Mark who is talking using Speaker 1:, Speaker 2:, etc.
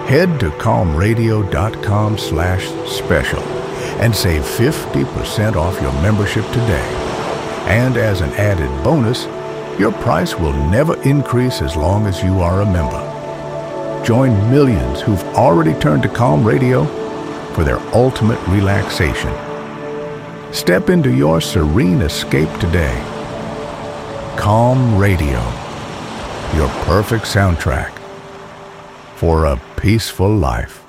Speaker 1: Head to calmradio.com/special and save 50% off your membership today. And as an added bonus, your price will never increase as long as you are a member. Join millions who've already turned to Calm Radio for their ultimate relaxation. Step into your serene escape today. Calm Radio, your perfect soundtrack for a peaceful life.